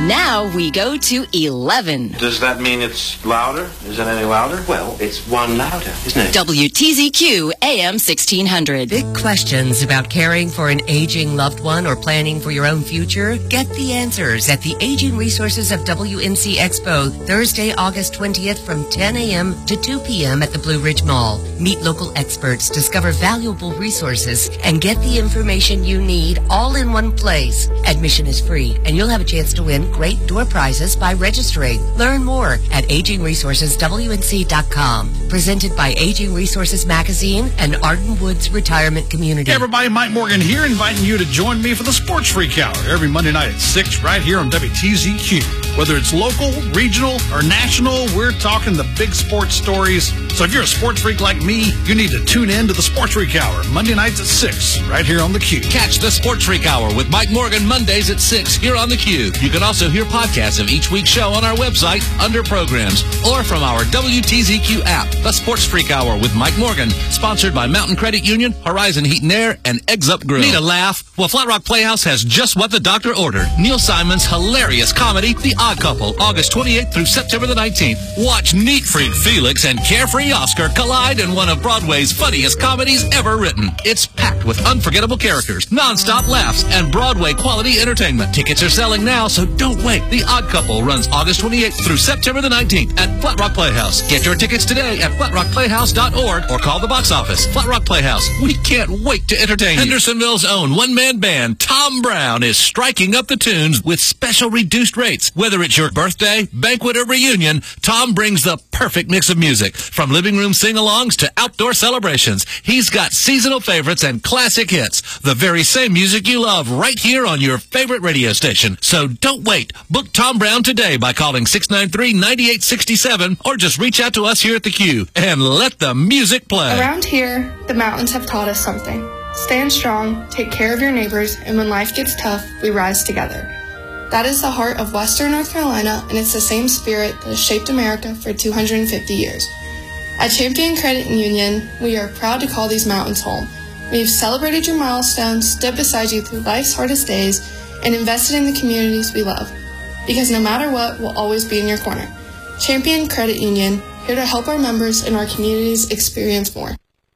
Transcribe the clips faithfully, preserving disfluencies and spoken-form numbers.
Now we go to eleven. Does that mean it's louder? Is it any louder? Well, it's one louder, isn't it? W T Z Q A M sixteen hundred. Big questions about caring for an aging loved one or planning for your own future? Get the answers at the Aging Resources of W N C Expo, Thursday, August twentieth from ten a.m. to two p.m. at the Blue Ridge Mall. Meet local experts, discover valuable resources, and get the information you need all in one place. Admission is free, and you'll have a chance to win great door prizes by registering. Learn more at aging resources w n c dot com. Presented by Aging Resources Magazine and Arden Woods Retirement Community. Hey everybody, Mike Morgan here, inviting you to join me for the Sports Freak Hour every Monday night at six right here on W T Z Q. Whether it's local, regional, or national, we're talking the big sports stories. So if you're a sports freak like me, you need to tune in to the Sports Freak Hour Monday nights at six right here on the Q. Catch the Sports Freak Hour with Mike Morgan Mondays at six here on the Q. You can also hear podcasts of each week's show on our website under programs or from our W T Z Q app. The Sports Freak Hour with Mike Morgan, sponsored by Mountain Credit Union, Horizon Heat and Air, and Eggs Up Grill. Need a laugh? Well, Flat Rock Playhouse has just what the doctor ordered. Neil Simon's hilarious comedy, The Odd Couple, August twenty-eighth through September the nineteenth. Watch Neat Freak Felix and Carefree Oscar collide in one of Broadway's funniest comedies ever written. It's packed with unforgettable characters, non-stop laughs, and Broadway quality entertainment. Tickets are selling now, so don't wait. The Odd Couple runs August twenty-eighth through September the nineteenth at Flat Rock Playhouse. Get your tickets today at flat rock playhouse dot org or call the box office. Flat Rock Playhouse, we can't wait to entertain you. Hendersonville's own one-man band, Tom Brown, is striking up the tunes with special reduced rates. Whether it's your birthday, banquet, or reunion, Tom brings the perfect mix of music. From living room sing-alongs to outdoor celebrations, he's got seasonal favorites and classic hits. The very same music you love right here on your favorite radio station. So don't wait. Book Tom Brown today by calling six nine three, nine eight six seven or just reach out to us here at the Q and let the music play. Around here, the mountains have taught us something. Stand strong, take care of your neighbors, and when life gets tough, we rise together. That is the heart of Western North Carolina, and it's the same spirit that has shaped America for two hundred fifty years. At Champion Credit Union, we are proud to call these mountains home. We've celebrated your milestones, stood beside you through life's hardest days, and invested in the communities we love. Because no matter what, we'll always be in your corner. Champion Credit Union, here to help our members and our communities experience more.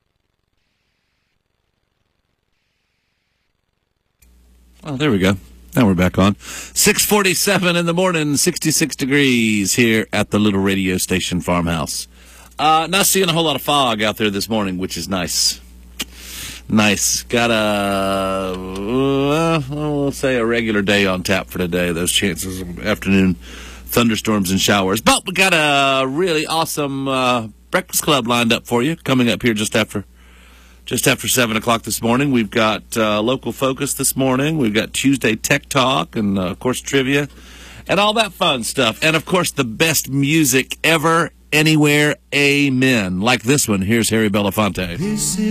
Oh, there we go. Now we're back on. six forty-seven in the morning, sixty-six degrees here at the little radio station farmhouse. Uh, not seeing a whole lot of fog out there this morning, which is nice. Nice. Got a, uh, we'll say a regular day on tap for today. Those chances of afternoon thunderstorms and showers. But we got a really awesome uh, breakfast club lined up for you coming up here just after Just after seven o'clock this morning. We've got uh, local focus this morning. We've got Tuesday Tech Talk and, uh, of course, trivia and all that fun stuff. And, of course, the best music ever, anywhere, amen. Like this one. Here's Harry Belafonte. This is